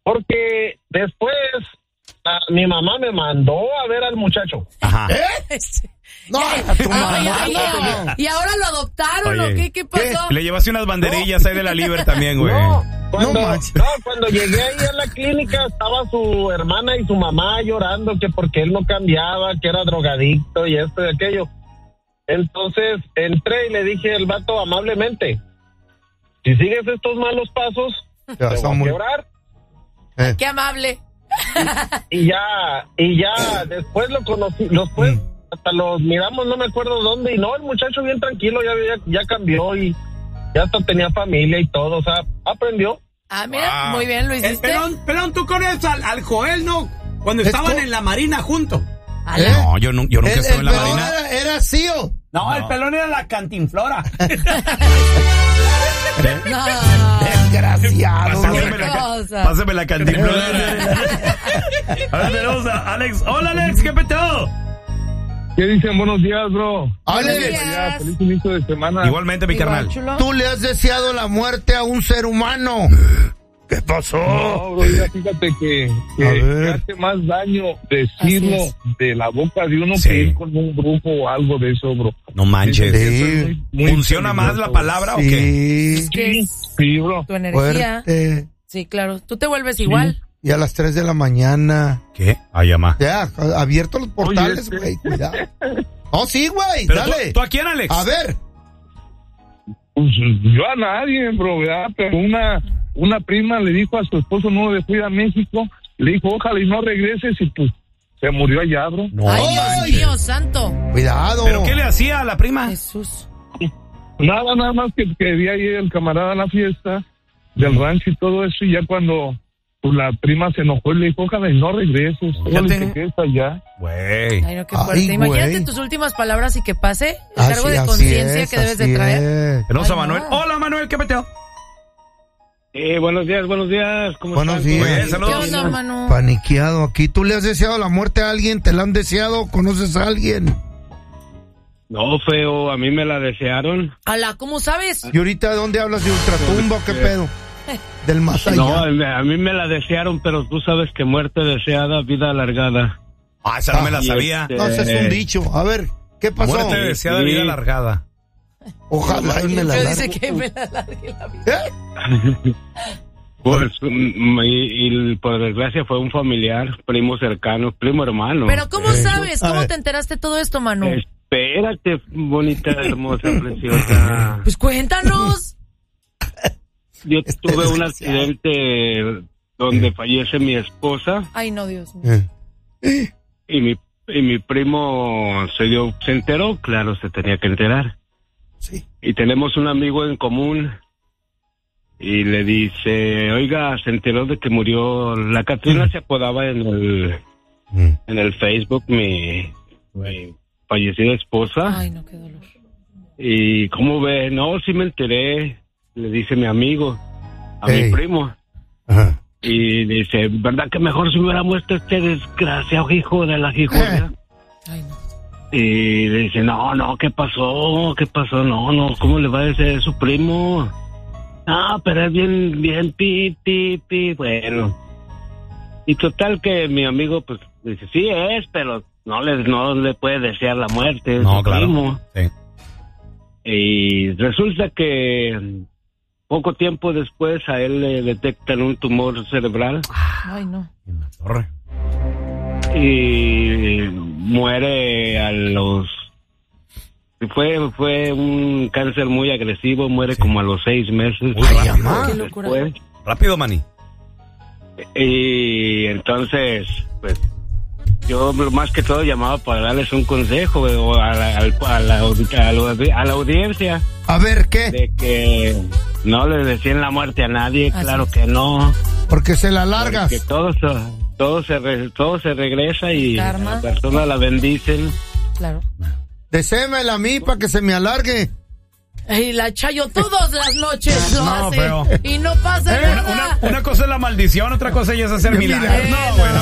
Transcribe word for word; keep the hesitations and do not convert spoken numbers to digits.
Porque después a, mi mamá me mandó a ver al muchacho. Ajá. ¿Eh? No, tu mamá, no. ¿Y ahora lo adoptaron o qué? ¿Qué pasó? ¿Qué? Le llevaste unas banderillas no. ahí de la Liber también, güey. No, cuando, no, no, cuando llegué ahí a la clínica estaba su hermana y su mamá llorando que porque él no cambiaba, que era drogadicto y esto y aquello. Entonces entré y le dije al vato amablemente, si sigues estos malos pasos, ya, te voy a quebrar. Eh. Qué amable. Y, y ya, y ya, después lo conocí, después mm. hasta los miramos, no me acuerdo dónde, y no, el muchacho bien tranquilo, ya, ya, ya cambió y ya hasta tenía familia y todo, o sea, aprendió. Ah, mira, wow. Muy bien, lo hiciste. Eh, pelón, pelón, tú conoces al, al Joel, ¿no? Cuando estaban en la marina juntos. ¿Eh? No, yo, no, yo nunca estuve en la marina. Era, era C O. No, no, el pelón era la cantinflora. No. Desgraciado. Pásame la, pásame la cantinflora. A ver, tenemos a Alex. Hola, Alex, ¿qué peteo? ¿Qué dicen? Buenos días, bro. Alex. Ya, feliz inicio de semana. Igualmente, mi carnal. Tú le has deseado la muerte a un ser humano. ¿Qué pasó? No, bro, ya fíjate que, que hace más daño decirlo de la boca de uno sí. que ir con un brujo o algo de eso, bro. No manches. Sí. Muy, muy ¿Funciona más la palabra sí. o qué? Sí, sí, bro. Tu energía. Fuerte. Sí, claro. Tú te vuelves sí. igual. Y a las tres de la mañana. ¿Qué? Ah, llama. Ya, abierto los portales, güey, cuidado. Oh, sí, güey, dale. ¿tú, ¿Tú a quién, Alex? A ver. Pues yo a nadie, bro, ¿verdad? Pero una... Una prima le dijo a su esposo, no le fui a México, le dijo, ojalá y no regreses, y pues se murió allá, bro. No. Ay, Dios mío, santo. Cuidado. ¿Pero qué le hacía a la prima? Jesús. Nada, nada más que quería ir el camarada a la fiesta del rancho y todo eso, y ya cuando pues, la prima se enojó y le dijo, ojalá y no regreses, ojalá te... y te quedes allá. Güey. Ay, no, qué fuerte. Ay, imagínate güey. Tus últimas palabras y que pase el así, cargo de conciencia que debes de traer. Tenemos a Manuel. No. Hola, Manuel, ¿qué peteo? Eh, buenos días, buenos días. ¿Cómo buenos están? días. Bien, saludos. ¿Qué onda, Manu? Paniqueado aquí. ¿Tú le has deseado la muerte a alguien? ¿Te la han deseado? ¿Conoces a alguien? No, feo. A mí me la desearon. Ala, ¿cómo sabes? ¿Y ahorita dónde hablas de ultratumba o qué pedo? Del más allá. No, a mí me la desearon, pero tú sabes que muerte deseada, vida alargada. Ah, esa no ah, me la sabía. Este... No, ese es un dicho. A ver, ¿qué pasó? Muerte deseada, sí. vida alargada. Ojalá y me la largue. Dice que me la largue la vida. ¿Eh? Pues, y, y por desgracia fue un familiar, primo cercano, primo hermano. Pero ¿cómo eh, sabes? ¿Cómo ver. te enteraste de todo esto, Manu? Espérate, bonita, hermosa, preciosa. Pues cuéntanos. Yo tuve un accidente donde fallece mi esposa. Ay, no, Dios mío. Eh. Y mi, y mi primo se dio, se enteró, claro, se tenía que enterar. Sí. Y tenemos un amigo en común y le dice, oiga, se enteró de que murió la Catrina, mm. se apodaba en el mm. en el Facebook mi, mi fallecida esposa. Ay, no, qué dolor. Y cómo ve, no, sí me enteré, le dice mi amigo a hey. mi primo. Ajá. Y dice, ¿verdad que mejor se hubiera muerto este desgraciado hijo de la hijona? Ay, no. Y le dice, no, no, ¿qué pasó? ¿Qué pasó? No, no, ¿cómo le va a decir a su primo? Ah, pero es bien, bien, pi, pi, pi, bueno. Y total que mi amigo, pues, dice, sí es, pero no le, no le puede desear la muerte. No, su claro. Primo. Sí. Y resulta que poco tiempo después a él le detectan un tumor cerebral. Ay, no. En la torre. Y muere a los... Fue fue un cáncer muy agresivo, muere sí. como a los seis meses. Uy, qué locura. Después. Rápido, Manny. Y entonces, pues, yo más que todo llamaba para darles un consejo o a la, a la, a la, a la audiencia. A ver, ¿qué? De que no le decían la muerte a nadie, así claro es. que no. Porque se la largas. Que todo, todo, se, re, todo se regresa y a la persona la bendicen. Claro. Desémela a mí para que se me alargue. Y la Chayo todas las noches lo no, hace pero... y no pasa eh, nada. Una, una, una cosa es la maldición, otra cosa ya es hacer milagros. Eh, no, bueno.